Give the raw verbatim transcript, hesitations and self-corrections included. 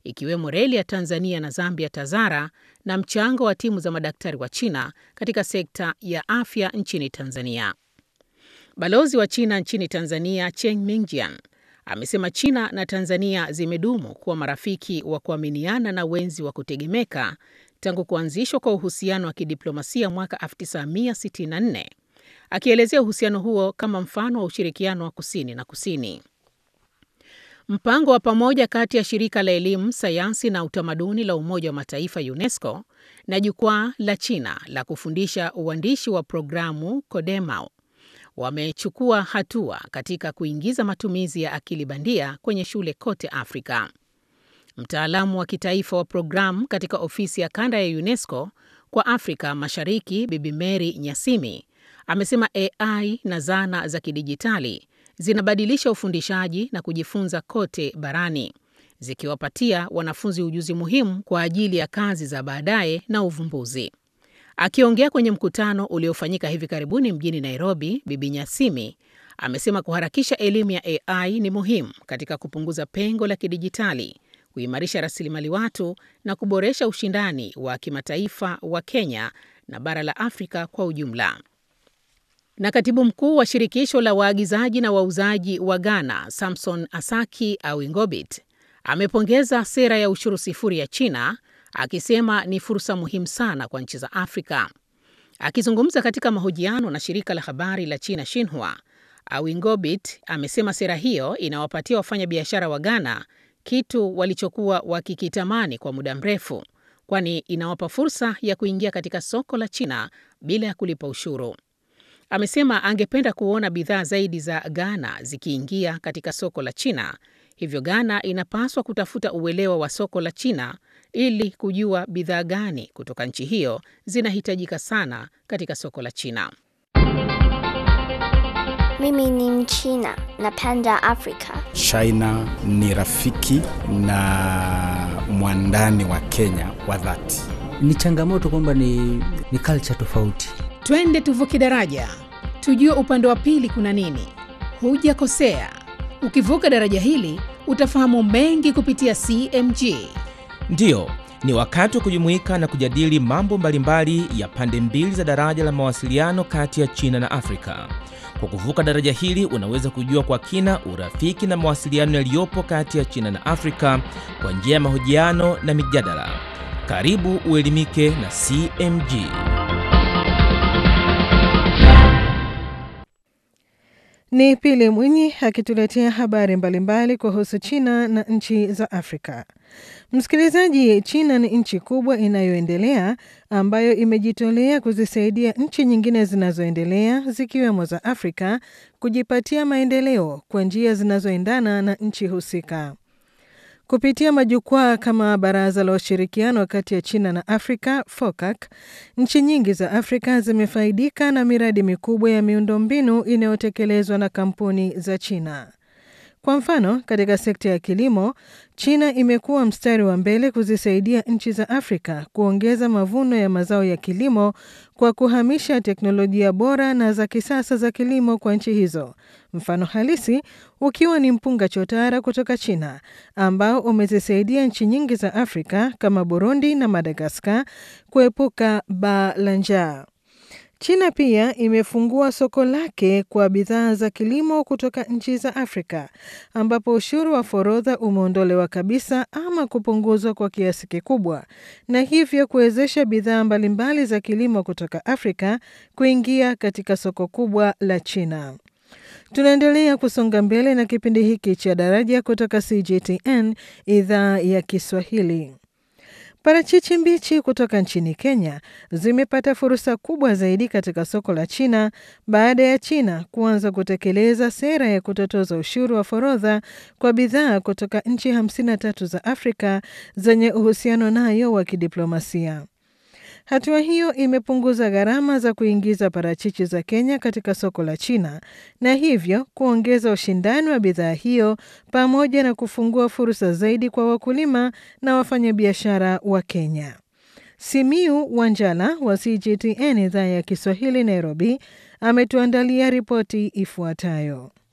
ikiwemo reli ya Tanzania na Zambia TAZARA na mchango wa timu za madaktari wa China katika sekta ya afya nchini Tanzania. Balozi wa China nchini Tanzania, Cheng Mingjian, amesema China na Tanzania zimedumu kuwa marafiki wa kuaminiana na wenzi wa kutegemeka tangu kuanzishwa kwa uhusiano wa kidiplomasia mwaka elfu tisa mia sitini na nne, akielezea uhusiano huo kama mfano wa ushirikiano wa kusini na kusini. Mpango wa pamoja kati ya Shirika la Elimu, Sayansi na Utamaduni la Umoja wa Mataifa UNESCO na Jukwaa la China la kufundisha uandishi wa programu CODEMAO wamechukua hatua katika kuingiza matumizi ya akili bandia kwenye shule kote Afrika. Mtaalamu wa kitaifa wa programu katika ofisi ya kanda ya UNESCO kwa Afrika Mashariki, Bibi Mary Nyasimi, amesema A I na zana za kidijitali zinabadilisha ufundishaji na kujifunza kote barani, zikiwapatia wanafunzi ujuzi muhimu kwa ajili ya kazi za baadaye na uvumbuzi. Akiongea kwenye mkutano uliofanyika hivi karibuni mjini Nairobi, Bibi Nyasimi amesema kuharakisha elimu ya A I ni muhimu katika kupunguza pengo la kidijitali, kuimarisha rasilimali watu na kuboresha ushindani wa kimataifa wa Kenya na bara la Afrika kwa ujumla. Na katibu mkuu wa shirikisho la waagizaji na wauzaji wa Ghana, Samson Asaki Awingobit, amepongeza sera ya ushuru sifuri ya China, akisema ni fursa muhimu sana kwa nchi za Afrika. Akizungumza katika mahojiano na shirika la habari la China Xinhua, Awingobit amesema sera hiyo inawapatia wafanyabiashara wa Ghana kitu walichokuwa wakikitamani kwa muda mrefu, kwani inawapa fursa ya kuingia katika soko la China bila ya kulipa ushuru. Amesema angependa kuona bidhaa zaidi za Ghana zikiingia katika soko la China, hivyo Ghana inapaswa kutafuta uelewa wa soko la China ili kujua bidhaa gani kutoka nchi hiyo zinahitajika sana katika soko la China. Mimi ni Mchina, napenda Afrika. China ni rafiki na mwandani wa Kenya wa dhati. Ni changamoto kwamba ni, ni culture tofauti. Twende tuvuke daraja, tujue upande wa pili kuna nini. Hujakosea. Ukivuka daraja hili, utafahamu mengi kupitia C M G. Ndiyo, ni wakati wa kujumuika na kujadili mambo mbalimbali ya pande mbili za daraja la mawasiliano kati ya China na Afrika. Kwa kuvuka daraja hili, unaweza kujua kwa kina urafiki na mawasiliano yaliyopo kati ya China na Afrika kwa njia ya mahojiano na mijadala. Karibu uelimike na C M G. Ni Pili Mwinyi akituletea habari mbalimbali kuhusu China na nchi za Afrika. Msikilizaji, China ni nchi kubwa inayoendelea ambayo imejitolea kuzisaidia nchi nyingine zinazoendelea zikiwemo za Afrika kujipatia maendeleo kwa njia zinazoendana na nchi husika. Kupitia majukwaa kama Baraza la Ushirikiano kati ya China na Afrika, FOCAC, nchi nyingi za Afrika zimefaidika na miradi mikubwa ya miundombinu inayotekelezwa na kampuni za China. Kwa mfano, katika sekta ya kilimo, China imekuwa mstari wa mbele kuzisaidia nchi za Afrika kuongeza mavuno ya mazao ya kilimo kwa kuhamisha teknolojia bora na za kisasa za kilimo kwa nchi hizo. Mfano halisi ukiwa ni mpunga chotara kutoka China ambao umezisaidia nchi nyingi za Afrika kama Burundi na Madagascar kuepuka baa la njaa. China pia imefungua soko lake kwa bidhaa za kilimo kutoka nchi za Afrika, ambapo ushuru wa forodha umeondolewa kabisa ama kupunguzwa kwa kiasi kikubwa, na hivyo kuwezesha bidhaa mbalimbali za kilimo kutoka Afrika kuingia katika soko kubwa la China. Tunaendelea kusonga mbele na kipindi hiki cha Daraja kutoka C G T N idhaa ya Kiswahili. Parachichi mbichi kutoka nchini Kenya zimepata fursa kubwa zaidi katika soko la China baada ya China kuanza kutekeleza sera ya kutotoza ushuru wa forodha kwa bidhaa kutoka nchi hamsini na tatu za Afrika zenye uhusiano nayo wa kidiplomasia. Hatua hiyo imepunguza gharama za kuingiza parachichi za Kenya katika soko la China na hivyo kuongeza ushindani wa bidhaa hiyo pamoja na kufungua fursa zaidi kwa wakulima na wafanyabiashara wa Kenya. Simiu Wanjala wa C G T N idhaa ya Kiswahili Nairobi ametuandalia ripoti ifuatayo.